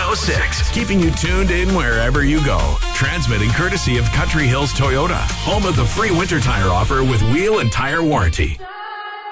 106, keeping you tuned in wherever you go. Transmitting courtesy of Country Hills Toyota, home of the free winter tire offer with wheel and tire warranty.